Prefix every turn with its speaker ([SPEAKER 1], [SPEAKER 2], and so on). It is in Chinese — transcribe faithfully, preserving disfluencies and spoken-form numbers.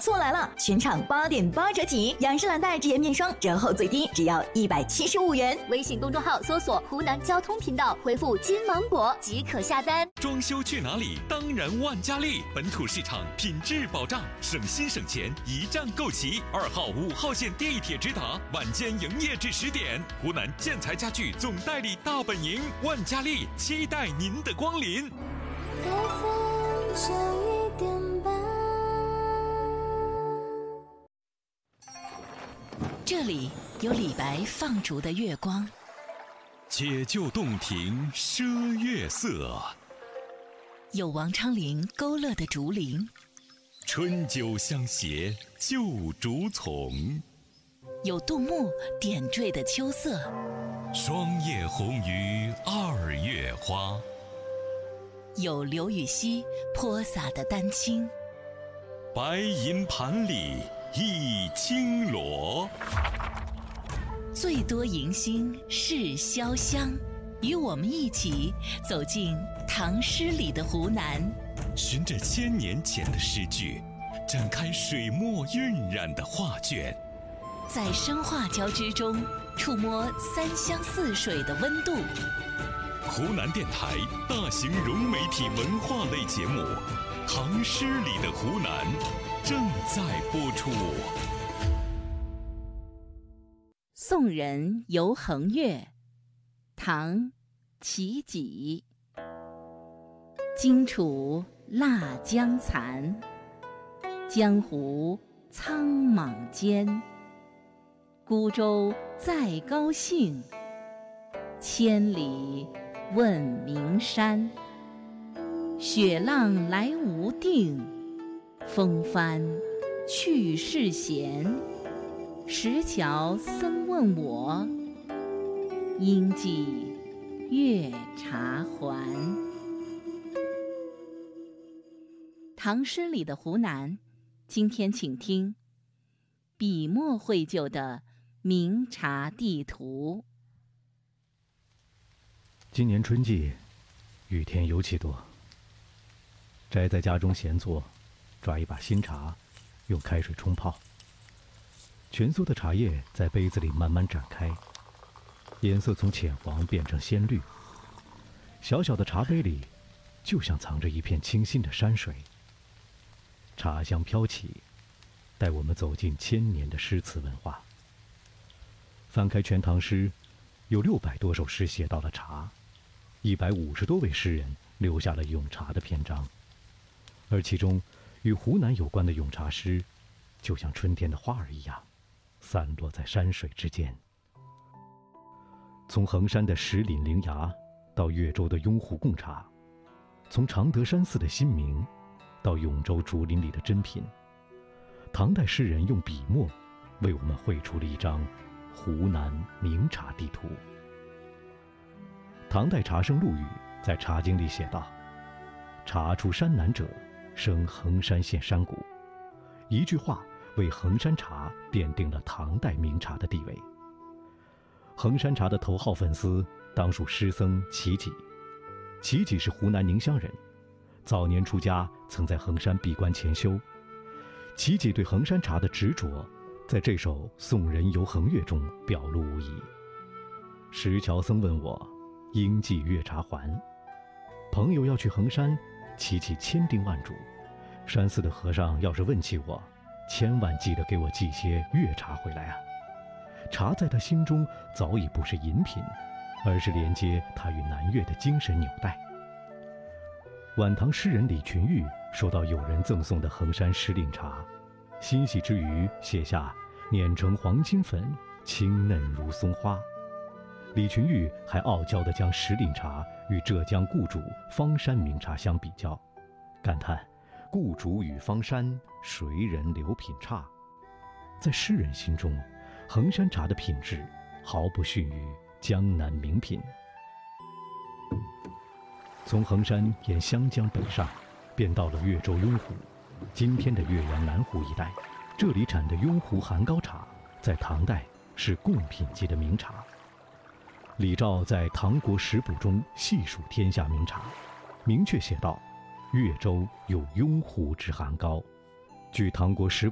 [SPEAKER 1] 促来了，全场八点八折起，雅诗兰黛直颜面霜折后最低只要一百七十五元。
[SPEAKER 2] 微信公众号搜索湖南交通频道，回复金芒果即可下单。
[SPEAKER 3] 装修去哪里？当然万家丽，本土市场品质保障，省心省钱，一站购齐。二号、五号线地铁直达，晚间营业至十点。湖南建材家具总代理大本营，万家丽期待您的光临。
[SPEAKER 4] 这里有李白放逐的月光，
[SPEAKER 3] 解救洞庭赊月色，
[SPEAKER 4] 有王昌龄勾勒的竹林，
[SPEAKER 3] 春酒相携旧竹丛，
[SPEAKER 4] 有杜牧点缀的秋色，
[SPEAKER 3] 霜叶红于二月花，
[SPEAKER 4] 有刘禹锡泼洒的丹青，
[SPEAKER 3] 白银盘里一青螺。
[SPEAKER 4] 最多迎新是潇湘，与我们一起走进唐诗里的湖南，
[SPEAKER 3] 循着千年前的诗句，展开水墨晕染的画卷，
[SPEAKER 4] 在声画交织中触摸三湘四水的温度。
[SPEAKER 3] 湖南电台大型融媒体文化类节目《唐诗里的湖南》正在播出。
[SPEAKER 4] 送人游衡岳，唐·齐己。荆楚腊江残，江湖苍莽间。孤舟载高兴，千里问名山。雪浪来无定，风帆去是闲。石桥僧问我，应寄月茶还。唐诗里的湖南，今天请听笔墨绘就的明茶地图。
[SPEAKER 5] 今年春季，雨天尤其多。宅在家中闲坐，抓一把新茶，用开水冲泡。蜷缩的茶叶在杯子里慢慢展开，颜色从浅黄变成鲜绿。小小的茶杯里，就像藏着一片清新的山水。茶香飘起，带我们走进千年的诗词文化。翻开《全唐诗》，有六百多首诗写到了茶，一百五十多位诗人留下了咏茶的篇章。而其中，与湖南有关的咏茶诗，就像春天的花儿一样，散落在山水之间。从衡山的石岭灵崖，到岳州的雍湖贡茶，从常德山寺的新名，到永州竹林里的珍品，唐代诗人用笔墨，为我们绘出了一张湖南名茶地图。唐代茶圣陆羽在《茶经》里写道：“茶出山南者，生衡山县山谷。”一句话为衡山茶奠定了唐代名茶的地位。衡山茶的头号粉丝当属诗僧齐己。齐己是湖南宁乡人，早年出家曾在衡山闭关潜修。齐己对衡山茶的执着，在这首《送人游衡岳》中表露无遗。石桥僧问我，应寄月茶还。朋友要去衡山，齐己千叮万嘱，山寺的和尚要是问起我，千万记得给我寄些月茶回来啊！茶在他心中早已不是饮品，而是连接他与南岳的精神纽带。晚唐诗人李群玉收到友人赠送的衡山石岭茶，欣喜之余写下“碾成黄金粉，清嫩如松花”。李群玉还傲娇地将石岭茶与浙江固渚、方山名茶相比较，感叹固渚与方山，谁人留品差？在诗人心中，衡山茶的品质毫不逊于江南名品。从衡山沿湘江北上，便到了岳州雍湖，今天的岳阳南湖一带。这里产的雍湖含膏茶，在唐代是贡品级的名茶。李肇在《唐国食补》中细数天下名茶，明确写道：“岳州有雍湖之含膏。”据《唐国食补》